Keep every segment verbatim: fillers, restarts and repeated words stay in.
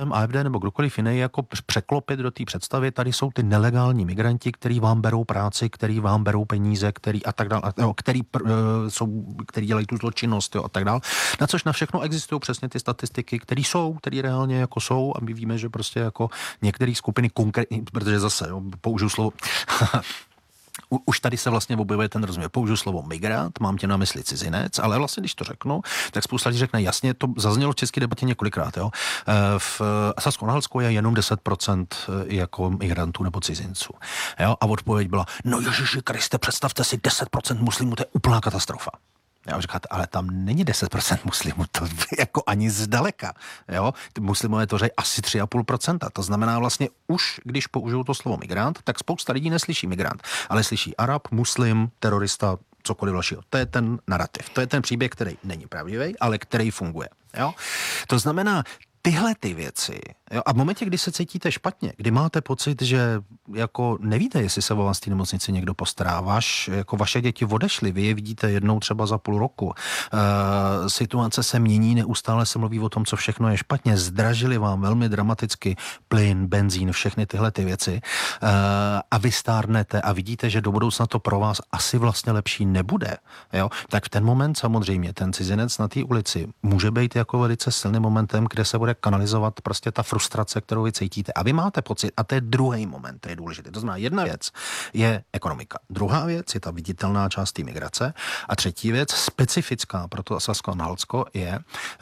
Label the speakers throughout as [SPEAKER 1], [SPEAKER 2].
[SPEAKER 1] A F D nebo kdokoliv jiný jako překlopit do té představy, tady jsou ty nelegální migranti, který vám berou práci, který vám berou peníze, který a tak dále, který, uh, jsou, který dělají tu zločinnost, jo, a tak dále. Na což na všechno existují přesně ty statistiky, které jsou, které reálně jako jsou, a my víme, že prostě jako některé skupiny konkrétní, protože zase, jo, použiju slovo už tady se vlastně objevuje ten rozuměr. Použiju slovo migrant, mám tě na mysli cizinec, ale vlastně, když to řeknu, tak spousta lidí řekne, jasně, to zaznělo v české debatě několikrát. Jo. V Sasku-Anhalsku je jenom deset procent jako migrantů nebo cizinců. Jo. A odpověď byla, no Ježiši Kriste, představte si deset procent muslimů, to je úplná katastrofa. Já říkáte, ale tam není deset procent muslimů, to jako ani zdaleka. Jo? Ty muslimové to říkají asi tři a půl procenta. To znamená vlastně už, když použiju to slovo migrant, tak spousta lidí neslyší migrant, ale slyší Arab, muslim, terorista, cokoliv dalšího. To je ten narrativ. To je ten příběh, který není pravdivý, ale který funguje. Jo? To znamená, tyhle ty věci, jo, a v momentě, kdy se cítíte špatně, kdy máte pocit, že jako nevíte, jestli se o vás v té nemocnici někdo postará, vaš, jako vaše děti odešly, vy je vidíte jednou třeba za půl roku, e, situace se mění, neustále se mluví o tom, co všechno je špatně, zdražili vám velmi dramaticky plyn, benzín, všechny tyhle ty věci, e, a vy stárnete a vidíte, že do budoucna to pro vás asi vlastně lepší nebude, jo, tak v ten moment samozřejmě ten cizinec na té ulici může být jako velice silným momentem, kde se bude kanalizovat prostě ta frustrace, kterou vy cítíte. A vy máte pocit, a to je druhý moment, to je důležité. To znamená, jedna věc je ekonomika. Druhá věc je ta viditelná část té migrace. A třetí věc, specifická pro to Sasko-Anhaltsko je,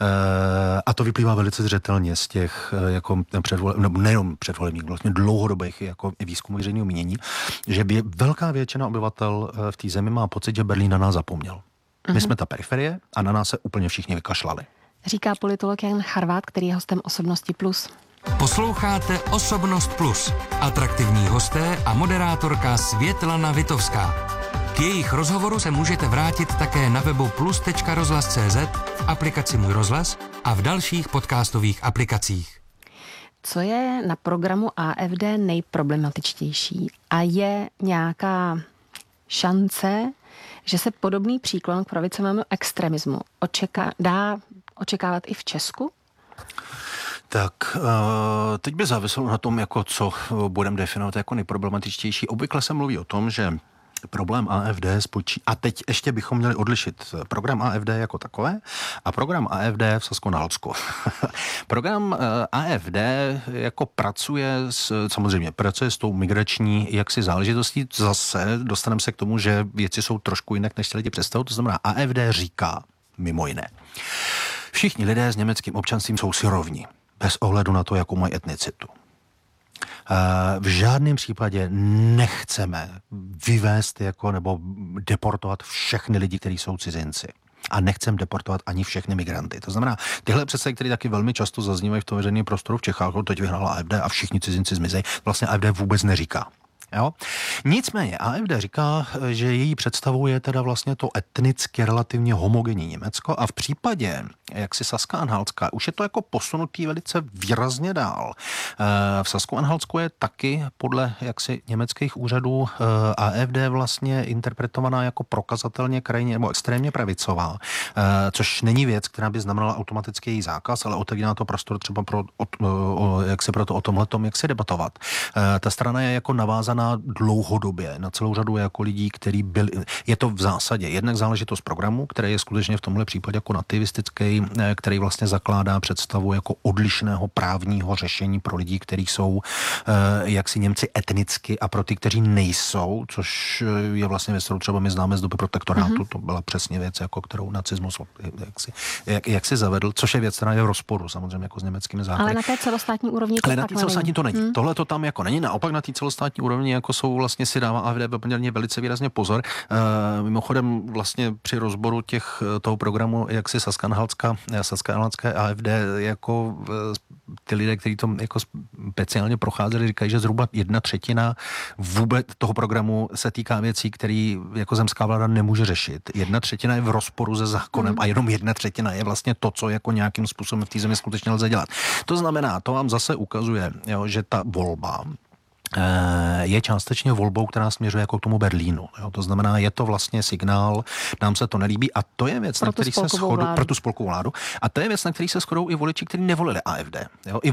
[SPEAKER 1] a to vyplývá velice zřetelně z těch jako předvole, no, nejenom předvolebních, vlastně dlouhodobých jako výzkumů veřejného mínění, že by velká většina obyvatel v té zemi má pocit, že Berlín na nás zapomněl. My mm-hmm. jsme ta periferie a na nás se úplně všichni vykašlali.
[SPEAKER 2] Říká politolog Jan Charvát, který je hostem Osobnosti plus.
[SPEAKER 3] Posloucháte Osobnost plus. Atraktivní hosté a moderátorka Světlana Vitovská. K jejich rozhovoru se můžete vrátit také na webu plus tečka rozhlas tečka cé zet, v aplikaci Můj rozhlas a v dalších podcastových aplikacích.
[SPEAKER 2] Co je na programu A F D nejproblematičtější a je nějaká šance, že se podobný příklon k pravicovému extremismu očeká, dá očekávat i v Česku?
[SPEAKER 1] Tak teď by záviselo na tom, jako co budeme definovat jako nejproblematičtější. Obvykle se mluví o tom, že problém A F D spočí... A teď ještě bychom měli odlišit program A F D jako takové a program A F D v Sasko-Anhaltsku. Program A F D jako pracuje s, samozřejmě pracuje s tou migrační jaksi záležitostí. Zase dostaneme se k tomu, že věci jsou trošku jinak, než si lidi představují. To znamená, A F D říká mimo jiné: všichni lidé s německým občanstvím jsou si rovni, bez ohledu na to, jakou mají etnicitu. V žádném případě nechceme vyvést jako nebo deportovat všechny lidi, kteří jsou cizinci. A nechceme deportovat ani všechny migranty. To znamená, tyhle představy, které taky velmi často zaznívají v tom veřejném prostoru v Čechách, teď vyhrála A F D a všichni cizinci zmizejí, vlastně A F D vůbec neříká. Jo? Nicméně A F D říká, že její představou je teda vlastně to etnicky relativně homogenní Německo a v případě, jak si Saska-Anhaltská, už je to jako posunutý velice výrazně dál. V Sasku-Anhaltsku je taky podle jaksi německých úřadů A F D vlastně interpretovaná jako prokazatelně krajně nebo extrémně pravicová, což není věc, která by znamenala automaticky její zákaz, ale otevírá to prostor třeba pro, jak se proto o tomhletom, jak se debatovat. Ta strana je jako navázaná dlouhodobě na celou řadu jako lidí, který byli, je to v zásadě jednak záležitost programu, který je skutečně v tomhle případě jako nativistický, který vlastně zakládá představu jako odlišného právního řešení pro lidi, kteří jsou jaksi Němci etnicky a pro ty, kteří nejsou, což je vlastně věc, kterou třeba my známe z doby protektorátu, mm-hmm. to byla přesně věc, jako kterou nacismus jak si, jak, jak si zavedl, což je věc, která je v rozporu samozřejmě jako s německými zákony.
[SPEAKER 2] Ale na té celostátní úrovni to
[SPEAKER 1] Ale na té celostátní to není. Hmm. Tohle to tam jako není. Naopak na té celostátní úrovni jako jsou vlastně si dává A F D poměrně velice výrazně pozor. E, mimochodem vlastně při rozboru těch toho programu, jak si Saska-Anhaltská, Saska-Anhaltské A F D jako ty lidé, kteří to jako speciálně procházeli, říkají, že zhruba jedna třetina vůbec toho programu se týká věcí, které jako zemská vláda nemůže řešit. Jedna třetina je v rozporu se zákonem hmm. a jenom jedna třetina je vlastně to, co jako nějakým způsobem v té zemi skutečně lze dělat. To znamená, to vám zase ukazuje, jo, že ta volba je částečně volbou, která směřuje jako k tomu Berlínu. Jo? To znamená, je to vlastně signál, nám se to nelíbí a to je věc, pro na který se shodu, pro tu spolkovou vládu, a to je věc, na který se shodou i voliči, kteří nevolili A F D. Jo? I